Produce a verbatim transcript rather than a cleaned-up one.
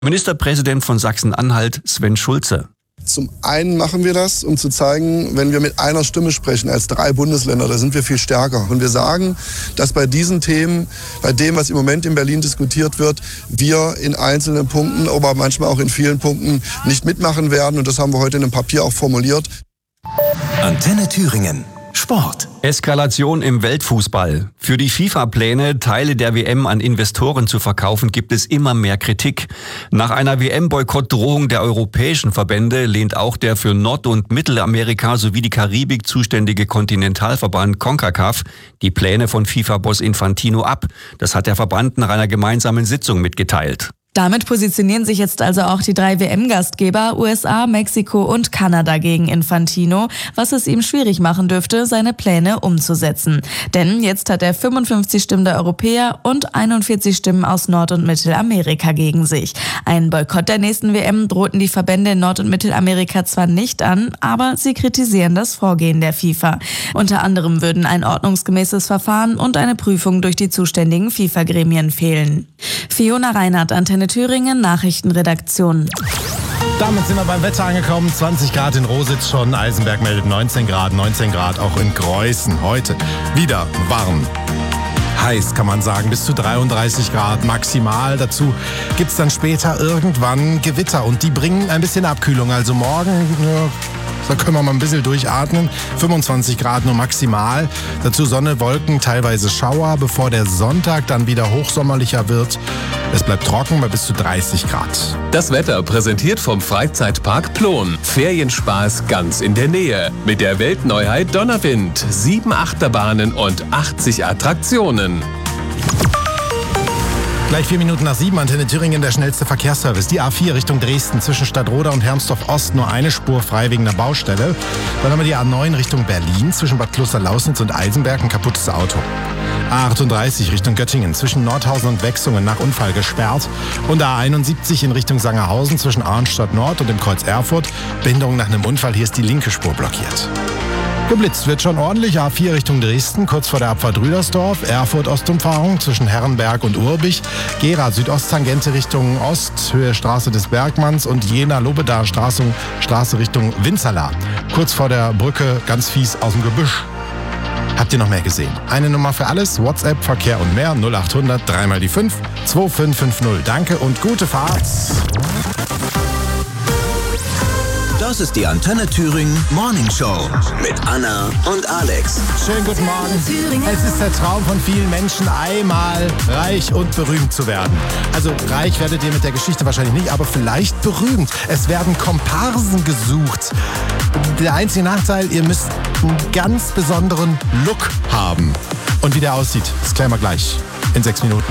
Ministerpräsident von Sachsen-Anhalt, Sven Schulze. Zum einen machen wir das, um zu zeigen, wenn wir mit einer Stimme sprechen als drei Bundesländer, da sind wir viel stärker. Und wir sagen, dass bei diesen Themen, bei dem, was im Moment in Berlin diskutiert wird, wir in einzelnen Punkten, aber manchmal auch in vielen Punkten nicht mitmachen werden. Und das haben wir heute in einem Papier auch formuliert. Antenne Thüringen. Sport. Eskalation im Weltfußball. Für die FIFA-Pläne, Teile der W M an Investoren zu verkaufen, gibt es immer mehr Kritik. Nach einer W M-Boykott-Drohung der europäischen Verbände lehnt auch der für Nord- und Mittelamerika sowie die Karibik zuständige Kontinentalverband CONCACAF die Pläne von FIFA-Boss Infantino ab. Das hat der Verband nach einer gemeinsamen Sitzung mitgeteilt. Damit positionieren sich jetzt also auch die drei W M-Gastgeber U S A, Mexiko und Kanada gegen Infantino, was es ihm schwierig machen dürfte, seine Pläne umzusetzen. Denn jetzt hat er fünfundfünfzig Stimmen der Europäer und einundvierzig Stimmen aus Nord- und Mittelamerika gegen sich. Einen Boykott der nächsten W M drohten die Verbände in Nord- und Mittelamerika zwar nicht an, aber sie kritisieren das Vorgehen der FIFA. Unter anderem würden ein ordnungsgemäßes Verfahren und eine Prüfung durch die zuständigen FIFA-Gremien fehlen. Fiona Reinhardt, Antenne Thüringen, Nachrichtenredaktion. Damit sind wir beim Wetter angekommen. zwanzig Grad in Rositz schon. Eisenberg meldet neunzehn Grad. neunzehn Grad auch in Greußen. Heute wieder warm. Heiß kann man sagen, bis zu dreiunddreißig Grad maximal. Dazu gibt es dann später irgendwann Gewitter und die bringen ein bisschen Abkühlung. Also morgen, ja, da können wir mal ein bisschen durchatmen. fünfundzwanzig Grad nur maximal. Dazu Sonne, Wolken, teilweise Schauer, bevor der Sonntag dann wieder hochsommerlicher wird. Es bleibt trocken bei bis zu dreißig Grad. Das Wetter präsentiert vom Freizeitpark Plon. Ferienspaß ganz in der Nähe. Mit der Weltneuheit Donnerwind. Sieben Achterbahnen und achtzig Attraktionen. Gleich vier Minuten nach sieben, Antenne Thüringen, der schnellste Verkehrsservice. Die A vier Richtung Dresden zwischen Stadtroda und Hermsdorf-Ost nur eine Spur frei wegen der Baustelle. Dann haben wir die A neun Richtung Berlin zwischen Bad Klosterlausnitz und Eisenberg, ein kaputtes Auto. A achtunddreißig Richtung Göttingen zwischen Nordhausen und Wechsungen nach Unfall gesperrt. Und A einundsiebzig in Richtung Sangerhausen zwischen Arnstadt Nord und dem Kreuz Erfurt. Behinderung nach einem Unfall, hier ist die linke Spur blockiert. Geblitzt wird schon ordentlich. A vier Richtung Dresden, kurz vor der Abfahrt Rüdersdorf. Erfurt-Ostumfahrung zwischen Herrenberg und Urbich. Gera Südosttangente Richtung Ost, Höhe Straße des Bergmanns. Und Jena-Lobedaer Straße, Straße Richtung Winzerla. Kurz vor der Brücke, ganz fies aus dem Gebüsch. Habt ihr noch mehr gesehen? Eine Nummer für alles, WhatsApp, Verkehr und mehr, null achthundert, dreimal die fünf, zwei fünf fünf null. Danke und gute Fahrt. Das ist die Antenne Thüringen Morning Show mit Anna und Alex. Schönen guten Morgen. Es ist der Traum von vielen Menschen, einmal reich und berühmt zu werden. Also reich werdet ihr mit der Geschichte wahrscheinlich nicht, aber vielleicht berühmt. Es werden Komparsen gesucht. Der einzige Nachteil, ihr müsst einen ganz besonderen Look haben. Und wie der aussieht, das klären wir gleich in sechs Minuten.